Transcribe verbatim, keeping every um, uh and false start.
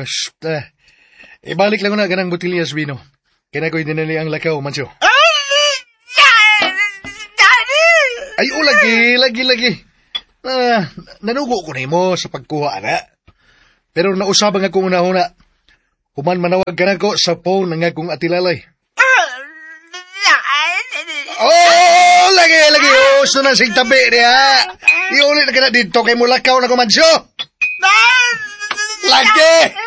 sh- ah, ibalik lang ko na ganang botilyas vino. Kaya ko'y dinali ang lakaw, Mansyo. Ay, o, lagi, lagi, lagi. Ah, nanugo ko na mo sa pagkuha, ana. Pero nausabang ako una-una. Human manawag ka na ko sa phone ng akong atilalay. Oh, lagi, lagi. Oh, so na sing tabi niya. Iulit na ka na dito kay mo lakaw na ko, Mansyo. Lagi!